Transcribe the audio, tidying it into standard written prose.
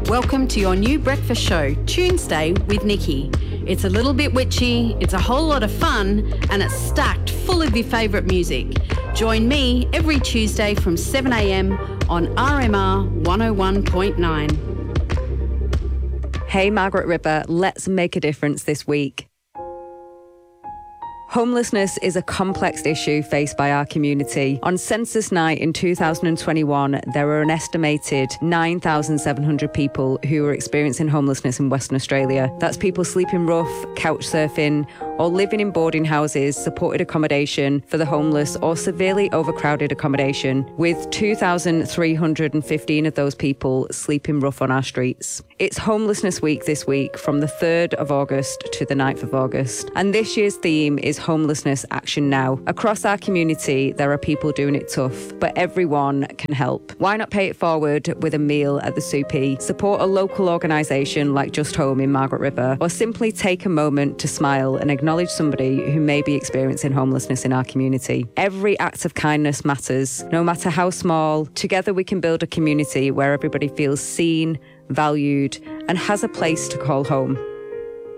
Welcome to your new breakfast show, Tuesday with Nikki. It's a little bit witchy, it's a whole lot of fun, and it's stacked full of your favourite music. Join me every Tuesday from 7 a.m. on RMR 101.9. Hey, Margaret River, let's make a difference this week. Homelessness is a complex issue faced by our community. On Census Night in 2021, there were an estimated 9,700 people who were experiencing homelessness in Western Australia. That's people sleeping rough, couch surfing, or living in boarding houses, supported accommodation for the homeless, or severely overcrowded accommodation, with 2,315 of those people sleeping rough on our streets. It's Homelessness Week this week from the 3rd of August to the 9th of August. And this year's theme is Homelessness Action Now. Across our community, there are people doing it tough, but everyone can help. Why not pay it forward with a meal at the Soupy? Support a local organisation like Just Home in Margaret River, or simply take a moment to smile and acknowledge somebody who may be experiencing homelessness in our community. Every act of kindness matters, no matter how small. Together we can build a community where everybody feels seen, valued, and has a place to call home.